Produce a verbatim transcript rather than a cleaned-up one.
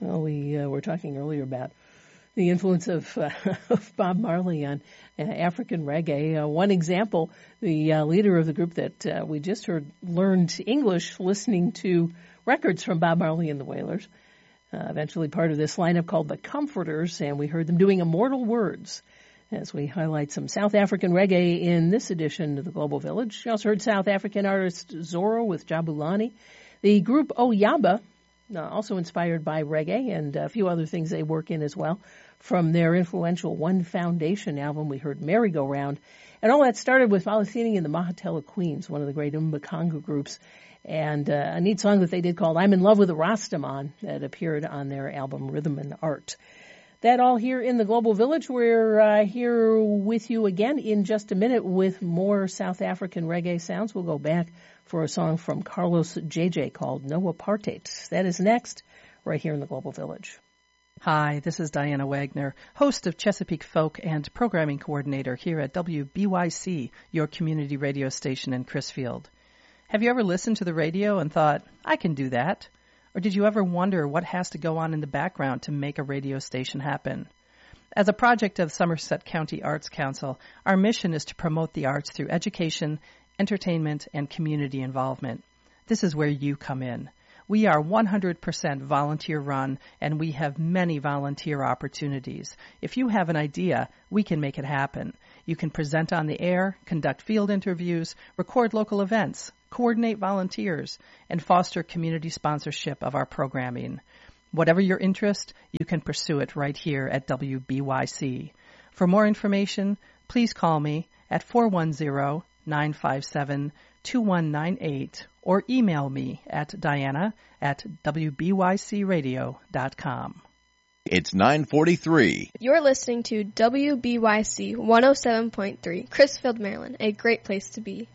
Well, we uh, were talking earlier about the influence of, uh, of Bob Marley on uh, African reggae. Uh, one example, the uh, leader of the group that uh, we just heard learned English listening to records from Bob Marley and the Wailers. Uh, eventually part of this lineup called the Comforters, and we heard them doing Immortal Words as we highlight some South African reggae in this edition of the Global Village. You also heard South African artist Zorro with Jabulani. The group Oyaba, uh, also inspired by reggae and a few other things they work in as well. From their influential One Foundation album, we heard Merry-Go-Round. And all that started with Malathini and the Mahatela Queens, one of the great Mbakanga groups. And uh, a neat song that they did called I'm in Love with a Rastaman that appeared on their album Rhythm and Art. That all here in the Global Village. We're uh, here with you again in just a minute with more South African reggae sounds. We'll go back for a song from Carlos J J called No Apartheid. That is next, right here in the Global Village. Hi, this is Diana Wagner, host of Chesapeake Folk and programming coordinator here at W B Y C, your community radio station in Crisfield. Have you ever listened to the radio and thought, I can do that? Or did you ever wonder what has to go on in the background to make a radio station happen? As a project of Somerset County Arts Council, our mission is to promote the arts through education, entertainment, and community involvement. This is where you come in. We are one hundred percent volunteer run, and we have many volunteer opportunities. If you have an idea, we can make it happen. You can present on the air, conduct field interviews, record local events, coordinate volunteers, and foster community sponsorship of our programming. Whatever your interest, you can pursue it right here at W B Y C. For more information, please call me at four one zero, nine five seven, two one nine eight or email me at diana at w b y c radio dot com. It's nine forty-three. You're listening to W B Y C one oh seven point three, Crisfield, Maryland, a great place to be.